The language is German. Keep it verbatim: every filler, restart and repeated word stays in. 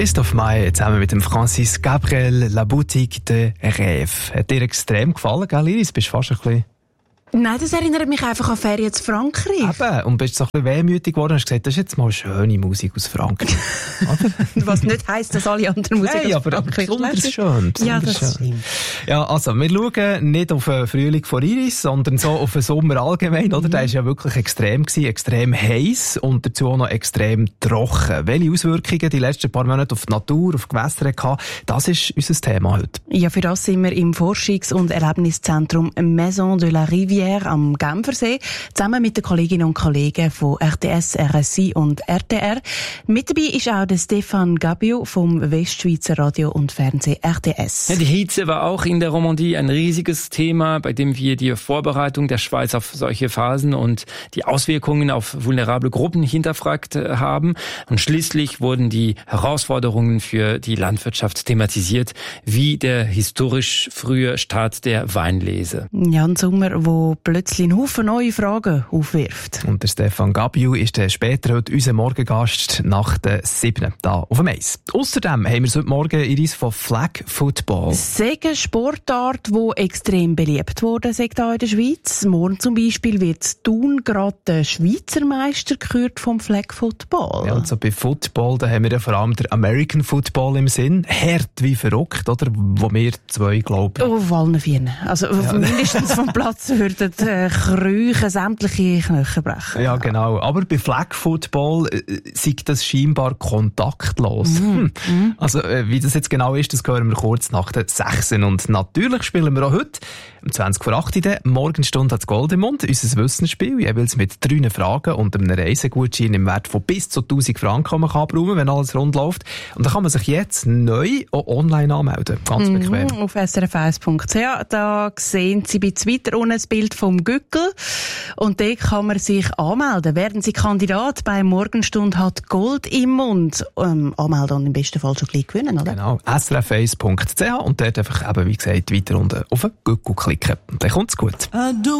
Christophe Maé zusammen mit dem Francis Gabriel, La Boutique de Rêve. Hat dir extrem gefallen, gell, Iris? Bist fast ein bisschen... Nein, das erinnert mich einfach an Ferien zu Frankreich. Eben, und bist so ein bisschen wehmütig geworden und hast gesagt, das ist jetzt mal schöne Musik aus Frankreich. Was nicht heisst, dass alle anderen Musik hey, aus aber Frankreich besonders schön. Besonders ja, das schön. stimmt. Ja, also, wir schauen nicht auf den Frühling von Iris, sondern so auf den Sommer allgemein, oder? Mhm. Der war ja wirklich extrem gewesen, extrem heiß und dazu auch noch extrem trocken. Welche Auswirkungen die letzten paar Monate auf die Natur, auf die Gewässer hatten, das ist unser Thema heute. Ja, für das sind wir im Forschungs- und Erlebniszentrum Maison de la Rivière am Genfersee, zusammen mit den Kolleginnen und Kollegen von R T S, R S I und R T R. Mit dabei ist auch der Stefan Gabiu vom Westschweizer Radio und Fernsehen R T S. Ja, die Hitze war auch in der Romandie ein riesiges Thema, bei dem wir die Vorbereitung der Schweiz auf solche Phasen und die Auswirkungen auf vulnerable Gruppen hinterfragt haben. Und schließlich wurden die Herausforderungen für die Landwirtschaft thematisiert, wie der historisch frühe Start der Weinlese. Ja, ein Sommer, wo plötzlich einen Haufen neue Fragen aufwirft. Und der Stefan Gabiu ist dann später heute unser Morgengast nach der siebten da auf dem Eis. Außerdem haben wir heute Morgen Iris von Flag Football. Eine Sportart, die extrem beliebt wurde, sagt hier in der Schweiz. Morgen zum Beispiel wird Thun gerade der Schweizer Meister gekürt vom Flag Football. Ja, und so bei Football, da haben wir ja vor allem den American Football im Sinn. Hart wie verrückt, oder? Wo wir zwei glauben. Oh, auf allen Vieren. Also ja. Mindestens vom Platz würden äh, Krüchen sämtliche Knochen brechen. Ja, genau. Aber bei Flag Football äh, sei das scheinbar kontaktlos. Mm. Hm. Mm. Also, äh, wie das jetzt genau ist, das hören wir kurz nach der sechs. Und natürlich spielen wir auch heute um zwanzig vor acht in der Morgenstunde hat das Gold im Mund, unser Wissensspiel, jeweils mit drei Fragen und einem Reisegutschein im Wert von bis zu tausend Franken, den man kann brauchen, wenn alles rund läuft. Und da kann man sich jetzt neu auch online anmelden. Ganz mm. bequem. Auf s r f eins punkt c h, da sehen Sie bei weiter unten das Bild vom Gückel. Und dort kann man sich anmelden. Werden Sie Kandidat bei Morgenstunde hat Gold im Mund. Ähm, anmelden und im besten Fall schon gleich gewinnen, oder? Genau. s r f eins punkt c h und dort einfach eben, wie gesagt, weiter unten auf den Gückel klicken. Und dann kommt's gut.